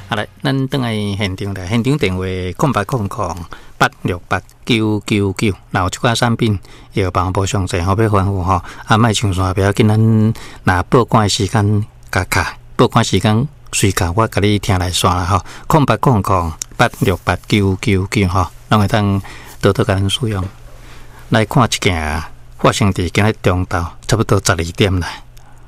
来，咱等来现场来，现场电话0800-868-999，然后这款产品要帮补上侪，好要吩咐吼，莫上山，不要紧，咱若报关的时间加卡，报关时间随卡，我甲你听来算啦吼，0800-868-999吼，咱会当多多甲咱使用。来看一件发生伫今日中昼，差不多12点啦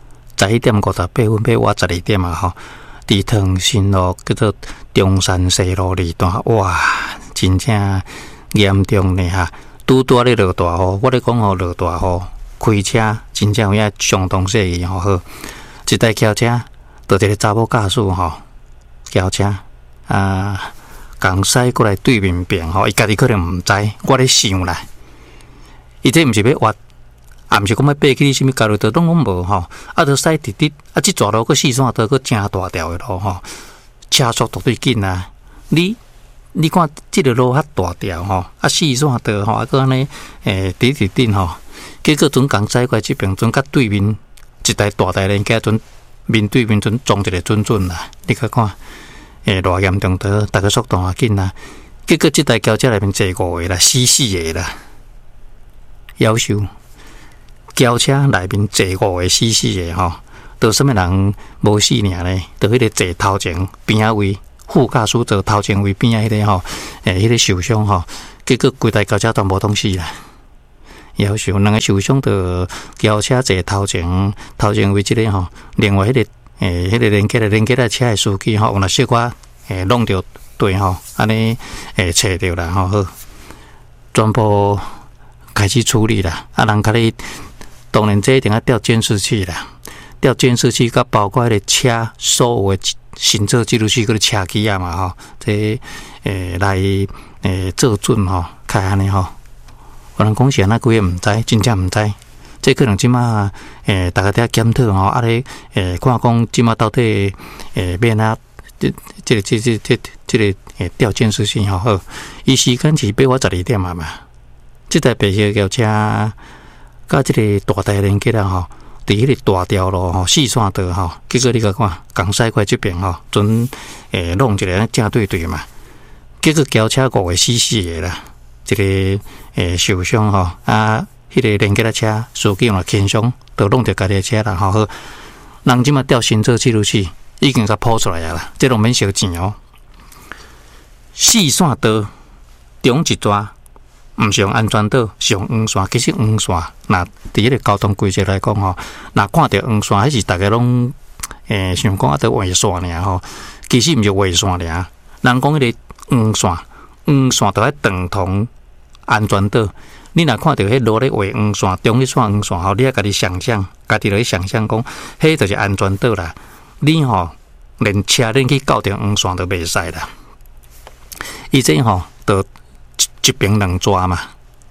，11点58分，我12点啊吼。伫塘新路叫做中山西路2段，哇，真正严重呢哈！拄咧落大雨，我咧讲吼落大雨，开车真正有影相当细意吼。好，一台轿车，就一个查某驾驶吼，轿车共驶过来对面边吼，伊家己可能毋知，我咧想啦，伊这毋是要挖。毋是讲要爬去你什么交流道，拢无吼，就驶直直，即蛇路个四线道个真大条的路吼，车速绝对紧啊！你看即个路较大条吼，四线道吼，个安尼直直顶吼，结果准刚驶过来即边，准甲对面一台大台连家准面对面准撞一个准啦，你看看偌严重的，大家速度也紧啊！结果即台轿车内面坐5个啦，死个啦，夭寿。轿车内面坐5个死个吼，都什么人无死尔呢？都迄个坐头前边仔位，副驾驶坐头前位边仔迄个吼，迄个受伤吼，结果规台轿车全部拢死啦。夭寿2个受伤的轿车坐头前位即个吼，另外迄个迄个连接的车的司机吼，有若小可弄着对吼，安尼找着啦吼，好，全部开始处理啦，人甲你。当然，这一定要调监视器啦，调监视器，甲包括迄个车所有的行车记录器，嗰个车机啊嘛吼，这来做准吼，开安尼吼。有人讲是安那几个毋知，真正毋知，这可能即马大家在检讨吼，咧看讲即马到底免啊，这个调监视器吼好，伊时间是8我12点啊嘛，这台白色轿车。甲即个大台连接啊吼，伫迄个大条路吼，4线道吼，结果你甲看，刚驶过这边吼，准弄一个正对嘛，结果轿车5个死个啦，一个受伤吼，迄个连接的车司机若轻伤，都弄着家己的车啦吼。好，人即马调行车记录器已经甲抛出来啊啦，这拢免收钱哦。4线道中一抓。毋是用安全岛，是用黄线。其实黄线，那伫迄个交通规则来讲吼，那看到黄线，迄是大家拢想讲都画线尔吼。其实毋是画线尔，人讲迄个黄线就要等同安全岛。你若看到迄路咧画黄线，中一线黄线吼，你也家己想象，家己来想象讲，迄就是安全岛啦。你吼连车恁去到着黄线都袂使啦。伊这吼就。一边2抓嘛，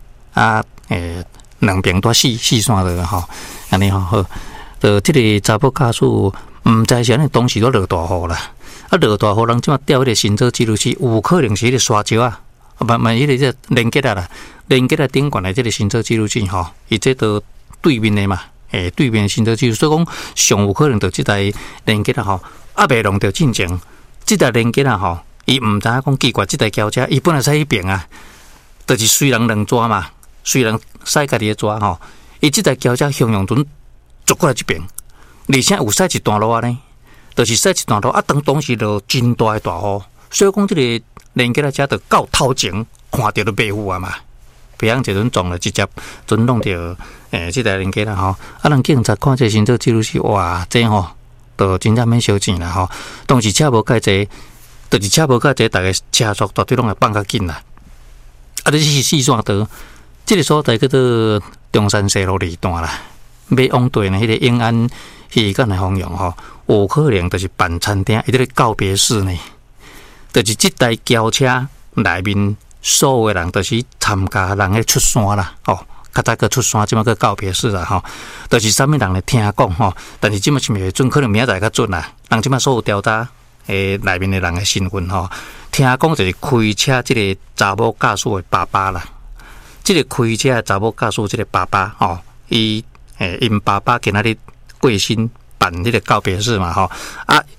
两边都四线的吼，安尼吼好。即个查甫驾驶毋知是安尼，当时都落大雨啦，落大雨，人即马调迄个行车记录器，有可能是迄个沙石啊，迄个即连接啊啦，连接啊顶悬的即个行车记录器吼，伊这都对面的嘛，对面的行车记录，所以讲上有可能就即台连接啊吼，未弄到进前，即台连接啊吼，伊毋知影讲奇怪，即台轿车伊本来驶迄边啊。就是虽然2抓嘛，虽然驶家己的抓吼，伊即台轿车向阳准捉过来这边，而且有驶一段路呢，就是驶一段路当时就真大的大雨，所以讲即个连接的车就到头前看到就袂赴啊嘛，别样一阵撞了直接准弄着即台连接啦吼，人警察看这行车记录器，哇，这吼就真正免收钱啦吼，当时车无介济，就是车无介济，大家车速绝对拢会放较紧啦。这是4线道，这个所在叫做中山西路2段啦。要往对呢，迄个永安渔港的方向吼，有可能就是办餐厅，伊这个告别式呢，就是这台轿车内面所有的人，就是参加人的出山啦，吼，较早个出山，即马个告别式啦，吼，就是啥物人来听讲吼，但是即马是未准，可能明仔载较准啦。人即马所有调查内面的人的身份吼。听讲就是开车这个查某驾驶的爸爸啦，这个开车的查某驾驶这个爸爸吼，因爸爸今仔日过身办这个告别式嘛吼，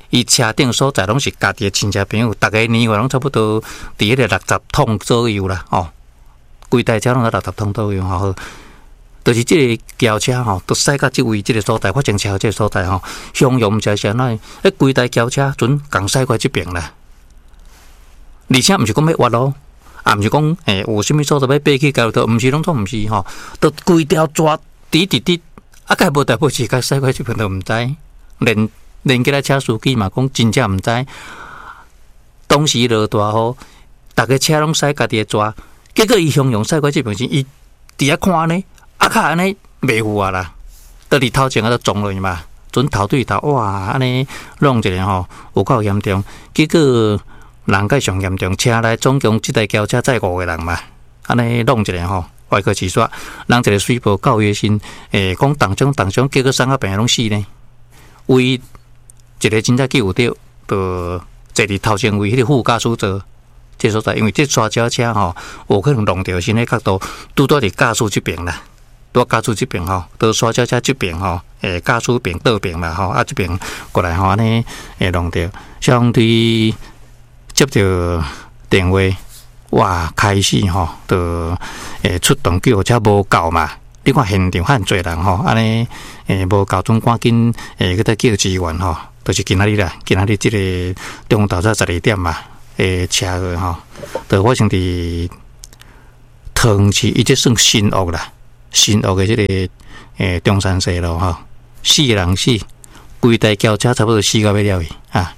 伊车顶所在拢是家己的亲戚朋友，逐个年岁拢差不多伫迄个60桶左右啦，哦，规台车拢在60桶左右吼。就是即个轿车吼，都驶到即位即个所在，发生车祸即个所在吼，汹涌车是安怎？迄规台轿车准共驶过即边啦，而且毋是讲要挖咯，也毋是讲有啥物所在要爬去交流道，毋是拢总毋是吼，都规条抓滴，啊，甲无代表是甲驶过即边都毋知，连几个车司机嘛讲真正毋知，当时落大雨，逐个车拢驶家己的抓，结果伊汹涌驶过即边时，伊伫遐看呢。啊，卡安尼袂赴啊啦，倒伫头前啊都撞落去嘛，准头对头，哇，安尼弄一个吼，有够严重。结果人介上严重，车内总共即台轿车载5个人嘛，安尼弄一个吼，外科手术，人一个水泡到月薪，讲当中，结果三个病人拢死呢。唯一一个真正救得到，就坐伫头前位迄个副驾驶座。这所在，因为这沙胶车吼，有可能弄到新的角度，拄到伫驾驶这边啦。拄驾驶这边吼，到沙胶车这边吼，驾驶边倒边嘛吼，啊这边过来吼，安尼弄到，相对接到电话，哇，开始吼，就出动救护车无够嘛。你看现场很侪人吼，安尼无够，总赶紧去搭叫支援吼，就是今仔日啦，今仔日这个中午到早12点嘛。车祸吼，就发生伫桃园市，伊这算新屋啦，新屋的这个中山西路吼，4个人死，规台轿车差不多4个要了去啊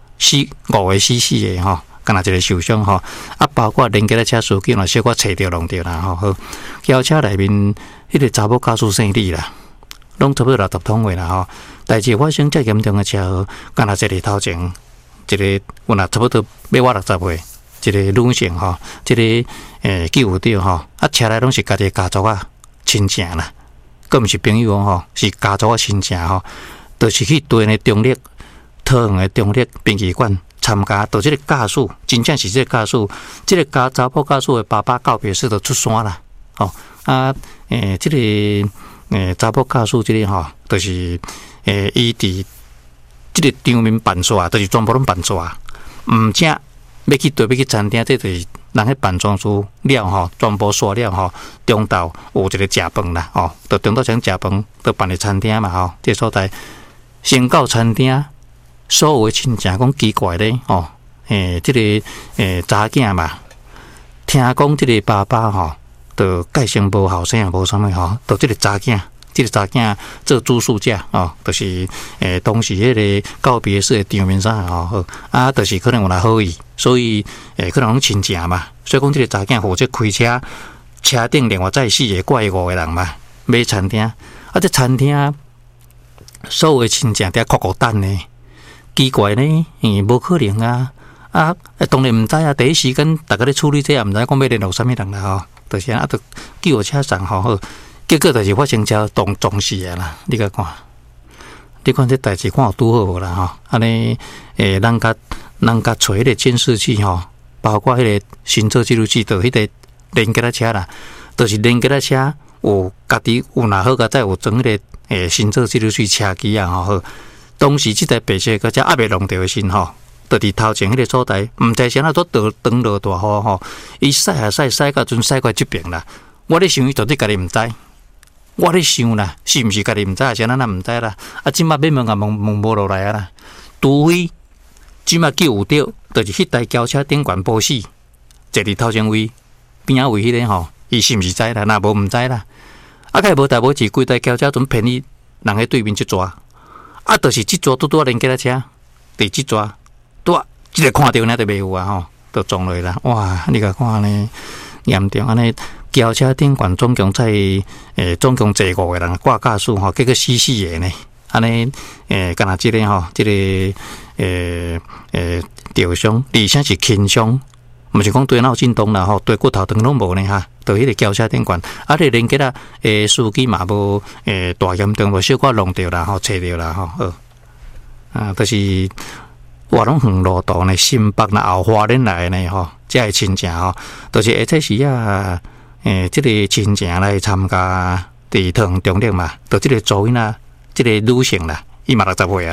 ，5个死个吼，干那一个受伤吼，啊，包括连其他车司机嘛，小可找着弄着啦吼，好，轿车内面迄个查某驾驶姓李啦，拢差不多60桶位啦吼，代志发生遮严重的车祸，干那一个头前。一个有若差不多要我60岁，一个女性吼，一个救护队吼，啊，车内拢是家己家族啊亲戚啦，佫毋是朋友吼，是家族啊亲戚吼，就是去对呢中立桃园的中立殡仪馆参加，到即个家属，真正是即个家属，即个查甫家属的爸爸告别式就出山啦，吼啊，即个查甫家属即个吼，就是伊伫。这个场面办煞，就是全部拢办煞，毋正要去对要去餐厅，这就是人去办丧事了吼，全部煞了吼。中昼有一个食饭啦，吼，到中昼先食饭，到办个餐厅嘛吼。这所在先到餐厅，所有的亲戚讲奇怪咧，吼，这个查囝嘛，听讲这个爸爸吼，就介生无后生也无啥物吼，到这个查囝。这个查囝做主事者哦，就是当时迄个告别式的场面上吼，啊，就是可能有来好意，所以可能拢亲戚嘛，所以讲这个查囝负责开车，车顶另外载4个怪5个人嘛，买餐厅，啊，这餐厅所有的亲戚伫哭等呢，奇怪呢，无可能啊，啊，当然毋知啊，第一时间大家咧处理这也毋知讲要联络啥物人啦吼，就是啊，就救护车上吼。结果就是发生车撞死的啦，你甲看，你看这代志看有拄好无啦吼？安尼人家找迄个监视器吼，包括迄个行车记录器，就迄个连吉他车啦，就是连吉他车有家己有若好个，再有装迄个行车记录器车机啊吼。当时即台白车个车还未弄着的时吼，就伫头前迄个所在，毋知啥啊都长落大雨吼，伊驶到阵驶过即边啦。我咧想伊到底家己毋知。我咧想啦，是毋是家己毋知，还是咱毋知啦？啊，即马要问也问无落来啊啦。除非即马救有着，就是迄台轿车顶悬保死，坐伫头前位边仔位迄个吼，伊是毋是知啦？若无毋知啦。啊，该无代无是规台轿车准骗你人喺对面即抓，啊，就是即抓拄连吉他车，第即抓拄即个看到呢就袂有啊吼，就撞落去啦。哇，你甲看呢严重安尼。轿车顶悬总共总共坐5个人，挂驾驶吼，结果死4个呢。安尼干那即个吼，即个吊伤，而且是轻伤，毋是讲对脑震动啦吼，对骨头疼拢无呢哈。到迄个轿车顶悬，啊，你连结啊，司机嘛无大严重，无小可弄着啦吼，找着啦吼，啊，就是活拢远路途呢，新北啦后花莲来呢吼，遮个亲戚吼，就是而且是啊。这个亲戚来参加伫桃园中立嘛，就这个族囡仔，这个女性啦，伊嘛60岁啊啦，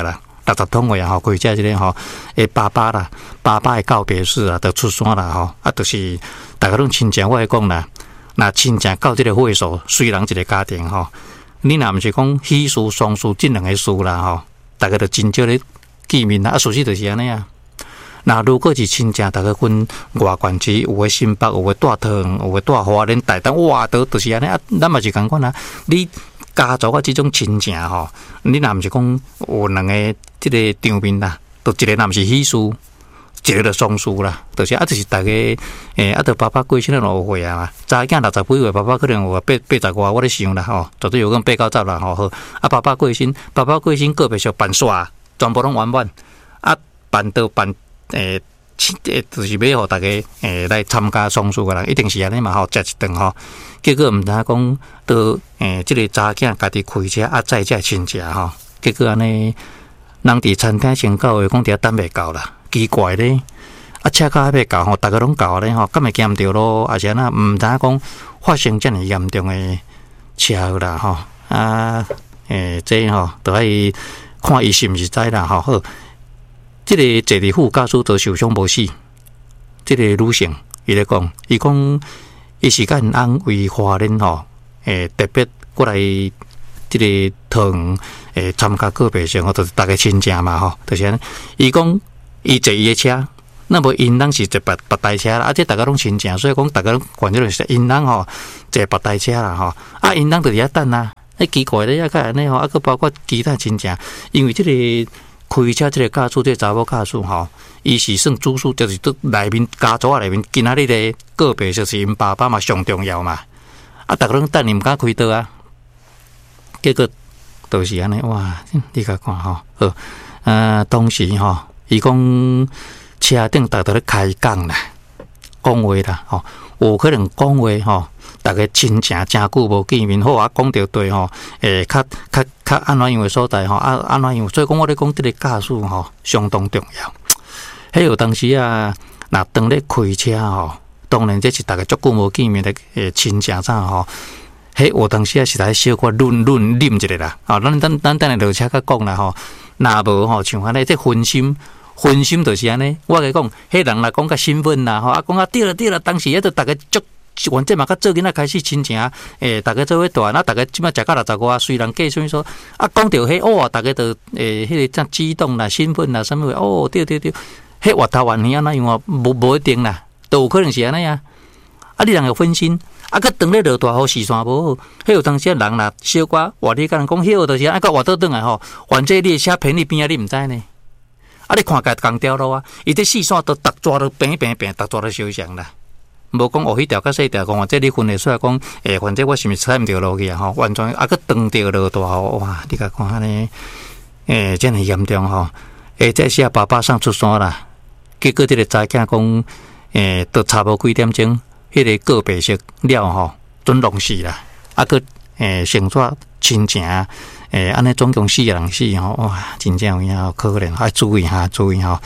60通话啊，开车即个吼，爸爸啦，爸爸的告别式啊，就出山啦吼，啊，就是大家拢亲情，我会讲啦，那亲情到即个会所，虽然一个家庭吼，你若毋是讲喜事丧事这两个事啦吼，大家就真少咧见面啦，啊，事实就是安尼啊。那如果是亲情，大家分外县市，有诶新北，有诶大桃园，有诶大花莲、台东，哇，就是安尼啊。咱嘛是共款啊。你家族啊，即种亲情吼，你若毋是讲有两个即个场面啦，都一个若毋是喜事，一个就丧事啦。就是啊，就是大家啊，就爸爸过身了5岁啊嘛，查囝60几岁，爸爸可能有80外，我咧想啦吼，绝对有讲8、9、10啦吼。好，啊，爸爸过身个别小办煞，全部拢完满啊，办到办。就是要互大家来参加丧事个人，一定是安尼嘛吼，食一顿吼。结果毋知讲到即个查囝家己开车啊，载遮亲戚吼。结果安尼，人伫餐厅先到的，讲伫遐等袂到啦，奇怪咧。啊，车卡还袂到吼，大家拢到咧吼，敢会见着咯？还是安那毋知讲发生遮尔严重的车祸啦吼。啊，这吼都爱看伊是毋是知啦吼。好。即个坐伫副驾驶座受伤无死，即个女性伊咧讲，伊讲伊是甲因翁为华人吼，特别过来即个桃园参加告别式吼，就是大家亲情嘛吼，就是安尼。伊讲伊坐伊诶车，那么因翁是坐别台车啦，啊，即大家拢亲情，所以讲大家拢反正就是因翁吼坐别台车啦吼，啊，因翁就伫遐等啊，奇怪咧，啊，个安尼吼，啊，个包括其他亲情，因为即个。开车这个驾驶，这个查某驾驶吼，伊是算主事，就是伫内面家族内面，今仔日的告别就是因爸爸嘛上重要嘛。啊，逐个拢等，伊毋敢开刀啊。结果就是安尼，哇！你甲看吼，当时吼，伊讲车顶逐个咧开讲啦，讲话啦，吼，有可能讲话吼。大家亲情真久无见面，好啊，讲着对吼，较安怎样的所在吼，啊安怎样，所以讲我咧讲，这个驾驶吼相当重要。还有当时啊，若当咧开车吼，当然这是大家足久无见面的亲情啥吼。迄我当时啊是来小可论饮一个啦，啊，咱等下落车甲讲啦吼。若无吼，像安尼这分心就是安尼。我甲讲，迄人来讲较兴奋啦吼，啊讲啊对了，当时迄都大家足。原这嘛，较做囡仔开始亲情，大家做伙大，那大家即马食到65，虽然计算说啊，讲到迄哦，大家都迄个真激动啦、兴奋啦，什么哦，对，迄活头完年啊，那样啊，无一定啦，都有可能是安尼啊。啊，你人有分心，啊，佮当咧落大雨，视线无好，迄有当时人啦，小可话你甲人讲，迄有就是啊，佮活倒转来吼，反正你车偏你边啊，你毋知呢。啊，你看家公条路啊，伊这视线都逐抓都平，逐抓都相像啦。无讲哦，迄条甲细条讲，这你分得出来讲，反正我是毋是踩毋着路去啊？吼，完全啊，佮撞着落大雨，哇！你甲看安尼，真系严重吼。这时啊，爸爸上出山啦，结果这个查囝讲，都差无几点钟，迄个告别式了吼，准弄死啦。啊，佮成煞亲情，安尼总共4个人死吼，哇！真正有影可怜，爱注意哈，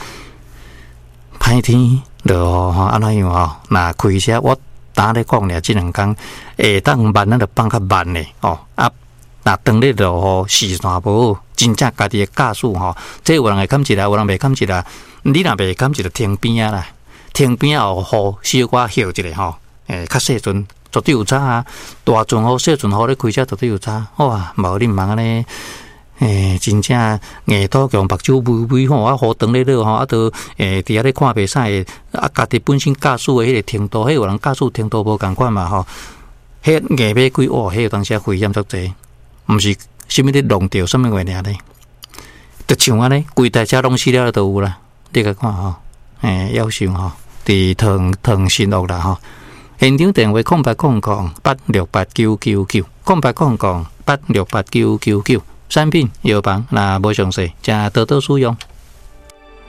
歹天。落吼，安怎样吼？那开车我打咧讲咧，这2天下当慢咱就放较慢咧哦。啊，那当咧落雨，视线无好，真正家己的驾驶吼，这有人会砍一啦，有人袂砍一啦。你若袂砍一就停边啊啦，停边后雨小可歇一下吼。较细阵绝对有差啊，大阵雨、小阵雨咧开车绝对有差。哇，无你毋通安尼。真正硬土强目睭微吼，啊，雨长咧落吼，啊，都伫遐咧看袂啥诶，啊，家己本身驾驶诶迄个程度，迄有人驾驶程度无共款嘛吼，迄硬尾规哇，迄有当时危险足济，毋是啥物咧弄着啥物话尔咧，就像安尼，规台车拢死了都有啦，你甲看吼，夭寿吼，伫唐新屋啦吼，现场电话0800868999，0800868999。产品药房，那无详细，请多多使用。